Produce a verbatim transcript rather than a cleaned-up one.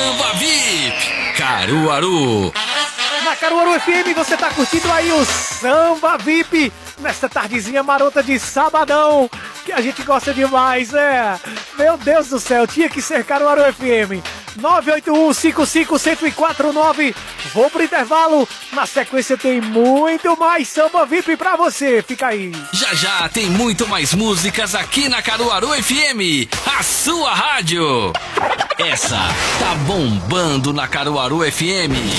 Samba V I P Caruaru. Na Caruaru F M você tá curtindo aí o Samba V I P nesta tardezinha marota de sabadão, que a gente gosta demais, é. Meu Deus do céu, tinha que ser Caruaru F M. nove oito um, cinco cinco, um zero quatro nove. Vou pro intervalo. Na sequência tem muito mais Samba V I P pra você. Fica aí. Já já tem muito mais músicas aqui na Caruaru F M, a sua rádio. Essa tá bombando na Caruaru F M.